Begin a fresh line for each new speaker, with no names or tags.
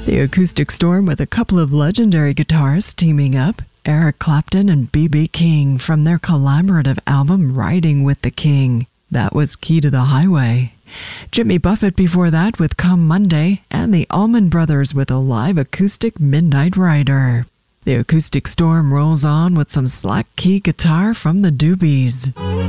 The Acoustic Storm with a couple of legendary guitarists teaming up, Eric Clapton and B.B. King, from their collaborative album Riding with the King. That was Key to the Highway. Jimmy Buffett before that with Come Monday, and the Allman Brothers with a live acoustic Midnight Rider. The Acoustic Storm rolls on with some slack key guitar from the Doobies.